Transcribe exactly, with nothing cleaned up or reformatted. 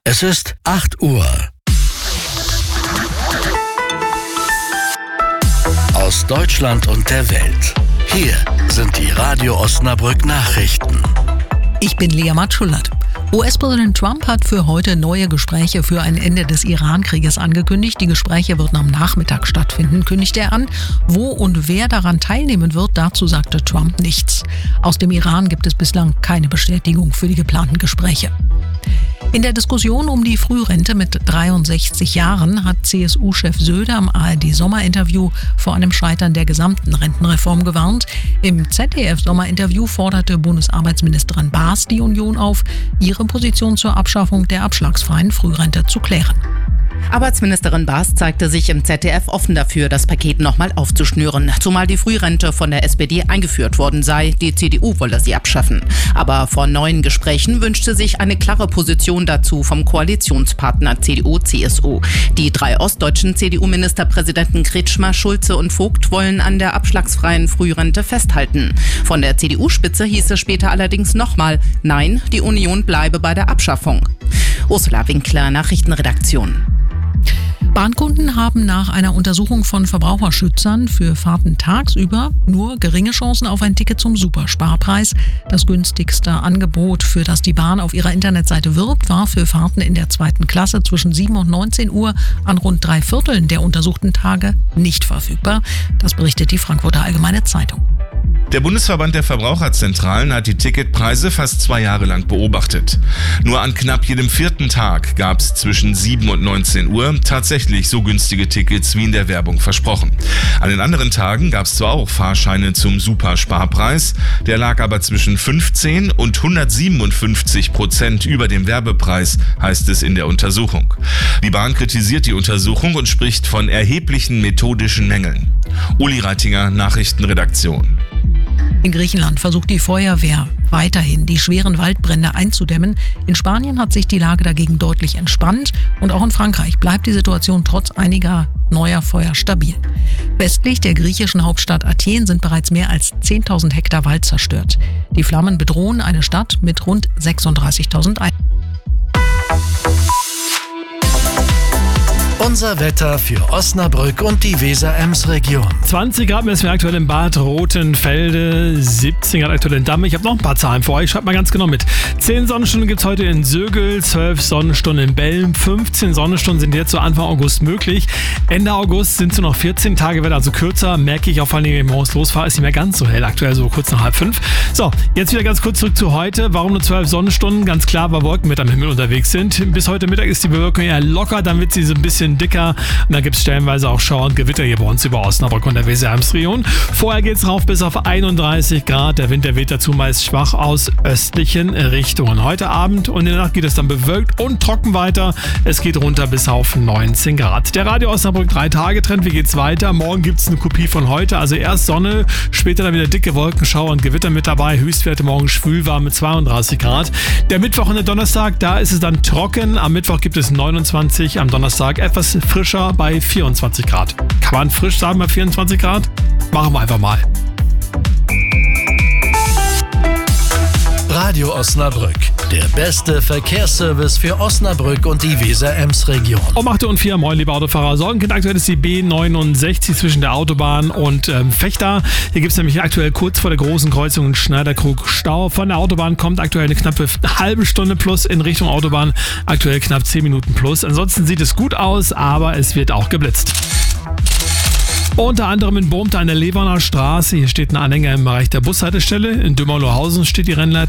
Es ist acht Uhr. Aus Deutschland und der Welt. Hier sind die Radio Osnabrück Nachrichten. Ich bin Lea Matschulat. U S-Präsident Trump hat für heute neue Gespräche für ein Ende des Iran-Krieges angekündigt. Die Gespräche würden am Nachmittag stattfinden, kündigte er an. Wo und wer daran teilnehmen wird, dazu sagte Trump nichts. Aus dem Iran gibt es bislang keine Bestätigung für die geplanten Gespräche. In der Diskussion um die Frührente mit dreiundsechzig Jahren hat C S U-Chef Söder im A R D-Sommerinterview vor einem Scheitern der gesamten Rentenreform gewarnt. Im Z D F-Sommerinterview forderte Bundesarbeitsministerin Baas die Union auf, ihre Position zur Abschaffung der abschlagsfreien Frührente zu klären. Arbeitsministerin Baas zeigte sich im Z D F offen dafür, das Paket nochmal aufzuschnüren, zumal die Frührente von der S P D eingeführt worden sei. Die C D U wolle sie abschaffen. Aber vor neuen Gesprächen wünschte sich eine klare Position dazu vom Koalitionspartner C D U C S U. Die drei ostdeutschen C D U-Ministerpräsidenten Kretschmer, Schulze und Vogt wollen an der abschlagsfreien Frührente festhalten. Von der C D U-Spitze hieß es später allerdings nochmal, nein, die Union bleibe bei der Abschaffung. Ursula Winkler, Nachrichtenredaktion. Bahnkunden haben nach einer Untersuchung von Verbraucherschützern für Fahrten tagsüber nur geringe Chancen auf ein Ticket zum Supersparpreis. Das günstigste Angebot, für das die Bahn auf ihrer Internetseite wirbt, war für Fahrten in der zweiten Klasse zwischen sieben und neunzehn Uhr an rund drei Vierteln der untersuchten Tage nicht verfügbar. Das berichtet die Frankfurter Allgemeine Zeitung. Der Bundesverband der Verbraucherzentralen hat die Ticketpreise fast zwei Jahre lang beobachtet. Nur an knapp jedem vierten Tag gab es zwischen sieben und neunzehn Uhr tatsächlich so günstige Tickets wie in der Werbung versprochen. An den anderen Tagen gab es zwar auch Fahrscheine zum Supersparpreis, der lag aber zwischen fünfzehn und hundertsiebenundfünfzig Prozent über dem Werbepreis, heißt es in der Untersuchung. Die Bahn kritisiert die Untersuchung und spricht von erheblichen methodischen Mängeln. Uli Reitinger, Nachrichtenredaktion. In Griechenland versucht die Feuerwehr weiterhin, die schweren Waldbrände einzudämmen. In Spanien hat sich die Lage dagegen deutlich entspannt und auch in Frankreich bleibt die Situation trotz einiger neuer Feuer stabil. Westlich der griechischen Hauptstadt Athen sind bereits mehr als zehntausend Hektar Wald zerstört. Die Flammen bedrohen eine Stadt mit rund sechsunddreißigtausend Einwohnern. Unser Wetter für Osnabrück und die Weser-Ems-Region. zwanzig Grad messen wir aktuell in Bad Rotenfelde, siebzehn Grad aktuell in Damme. Ich habe noch ein paar Zahlen für euch, schreibt mal ganz genau mit. zehn Sonnenstunden gibt es heute in Sögel, zwölf Sonnenstunden in Belm, fünfzehn Sonnenstunden sind jetzt so Anfang August möglich. Ende August sind es nur noch vierzehn Tage, wird also kürzer. Merke ich auch vor allem, wenn ich morgens losfahre, ist nicht mehr ganz so hell, aktuell so kurz nach halb fünf. So, jetzt wieder ganz kurz zurück zu heute. Warum nur zwölf Sonnenstunden? Ganz klar, weil Wolken mit am Himmel unterwegs sind. Bis heute Mittag ist die Bewölkung eher locker, dann wird sie so ein bisschen dicker und dann gibt es stellenweise auch Schauer und Gewitter hier bei uns über Osnabrück und der Weser-Ems-Region. Vorher geht es rauf bis auf einunddreißig Grad. Der Wind, der weht dazu meist schwach aus östlichen Richtungen. Heute Abend und in der Nacht geht es dann bewölkt und trocken weiter. Es geht runter bis auf neunzehn Grad. Der Radio Osnabrück drei Tage Trend. Wie geht's weiter? Morgen gibt es eine Kopie von heute. Also erst Sonne, später dann wieder dicke Wolken, Schauer und Gewitter mit dabei. Höchstwerte morgen schwülwarm mit zweiunddreißig Grad. Der Mittwoch und der Donnerstag, da ist es dann trocken. Am Mittwoch gibt es neunundzwanzig, am Donnerstag etwas frischer bei vierundzwanzig Grad. Kann man frisch sagen bei vierundzwanzig Grad? Machen wir einfach mal. Radio Osnabrück, der beste Verkehrsservice für Osnabrück und die Weser-Ems-Region. Um acht Uhr und vier, moin liebe Autofahrer. Sorgenkind, aktuell ist die B neunundsechzig zwischen der Autobahn und ähm, Vechta. Hier gibt es nämlich aktuell kurz vor der großen Kreuzung in Schneiderkrug Stau. Von der Autobahn kommt aktuell eine knappe halbe Stunde plus in Richtung Autobahn. Aktuell knapp zehn Minuten plus. Ansonsten sieht es gut aus, aber es wird auch geblitzt. Unter anderem in Bohmte an der Leverner Straße. Hier steht ein Anhänger im Bereich der Bushaltestelle. In Dümmerlohausen steht die Rennleitung.